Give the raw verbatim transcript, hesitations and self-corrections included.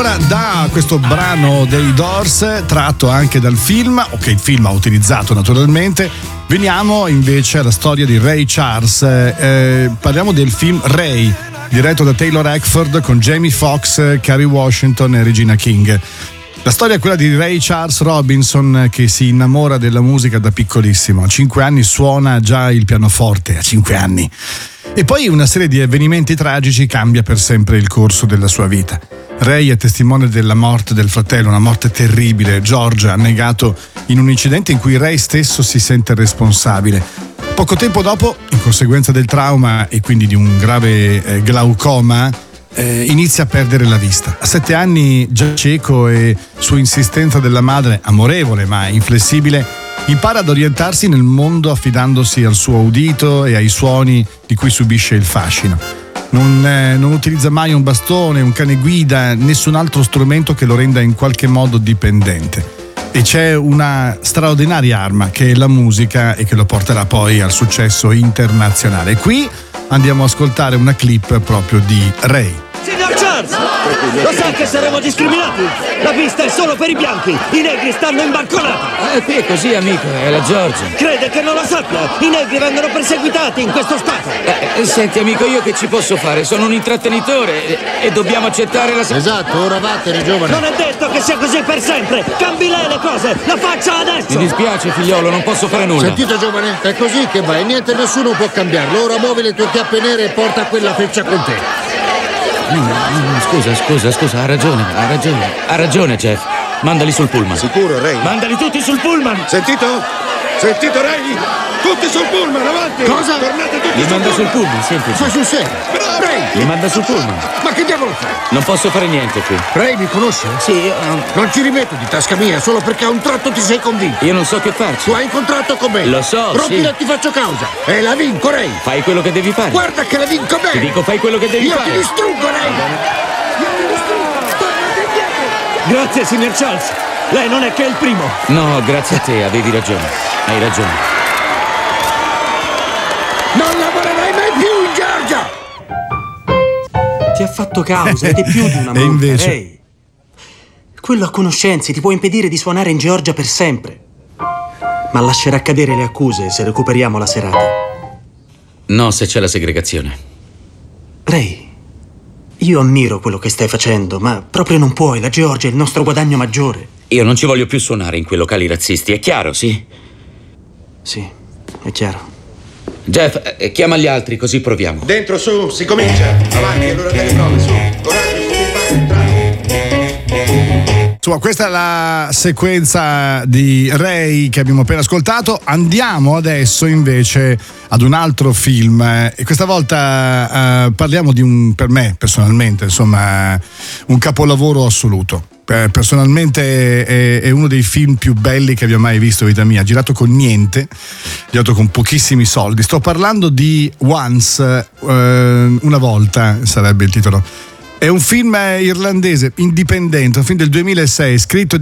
Allora, da questo brano dei Doors, tratto anche dal film, o che il film ha utilizzato naturalmente, veniamo invece alla storia di Ray Charles. Eh, parliamo del film Ray, diretto da Taylor Hackford con Jamie Foxx, Kerry Washington e Regina King. La storia è quella di Ray Charles Robinson, che si innamora della musica da piccolissimo. A cinque anni suona già il pianoforte, a cinque anni. E poi una serie di avvenimenti tragici cambia per sempre il corso della sua vita. Ray è testimone della morte del fratello, una morte terribile. George, annegato in un incidente in cui Ray stesso si sente responsabile. Poco tempo dopo, in conseguenza del trauma e quindi di un grave eh, glaucoma, eh, inizia a perdere la vista. A sette anni, già cieco, e su insistenza della madre, amorevole ma inflessibile, impara ad orientarsi nel mondo affidandosi al suo udito e ai suoni di cui subisce il fascino. Non, eh, non utilizza mai un bastone, un cane guida, nessun altro strumento che lo renda in qualche modo dipendente. E c'è una straordinaria arma che è la musica e che lo porterà poi al successo internazionale. Qui andiamo a ascoltare una clip proprio di Ray. Signor Charles! Lo sa che saremo discriminati? La pista è solo per i bianchi, i negri stanno in banconata! Eh, qui è così, amico, è la Georgia. Crede che non lo sappia? I negri vengono perseguitati in questo stato! Eh, senti, amico, io che ci posso fare? Sono un intrattenitore e, e dobbiamo accettare la... Esatto, ora vattene, giovane! Non è detto che sia così per sempre! Cambi lei le cose! La faccia adesso! Mi dispiace, figliolo, non posso fare nulla. Sentite, giovane, è così che va e niente, nessuno può cambiarlo. Ora muovi le tue chiappe nere e porta quella freccia con te. Scusa, scusa, scusa, ha ragione, ha ragione. Ha ragione, Jeff. Mandali sul pullman. Sicuro, Ray? Mandali tutti sul pullman! Sentito? Sentito, Ray? Tutti sul pullman, avanti! Cosa? Tornate tutti Li sul manda pullman. sul pullman, semplice. Fai sul serio? Ray! Li manda sul pullman. Ma che diavolo fai? Non posso fare niente qui. Ray, mi conosci? Sì, io, Non ci rimetto di tasca mia solo perché a un tratto ti sei convinto. io non so che farci. Tu hai un contratto con me. Lo so, Rompila sì. e ti faccio causa. E la vinco, Ray. Fai quello che devi fare. Guarda che la vinco bene. Ti dico, fai quello che devi Io fare. ti distruggo, Ray. Io ti distruggo. Tornate indietro. Grazie, signor Charles! Lei non è che il primo! No, grazie a te, avevi ragione. Hai ragione. Non lavorerai mai più in Georgia. Ti ha fatto causa ed è più di una multa, E invece? Ray. Quello a conoscenze ti può impedire di suonare in Georgia per sempre. Ma lascerà cadere le accuse se recuperiamo la serata. No, se c'è la segregazione. Ray, io ammiro quello che stai facendo, ma proprio non puoi. La Georgia è il nostro guadagno maggiore. Io non ci voglio più suonare in quei locali razzisti, è chiaro, sì? Sì, è chiaro. Jeff, eh, chiama gli altri così proviamo. Dentro, su, si comincia. Avanti, è l'ora delle prove, su. Coraggio, su, entrate. Insomma, questa è la sequenza di Ray che abbiamo appena ascoltato. Andiamo adesso invece ad un altro film, e questa volta uh, parliamo di un, per me personalmente, insomma, un capolavoro assoluto. Personalmente è, è uno dei film più belli che abbia mai visto in vita mia, girato con niente, girato con pochissimi soldi. Sto parlando di Once, uh, una volta sarebbe il titolo. È un film irlandese indipendente, un film del duemilasei, scritto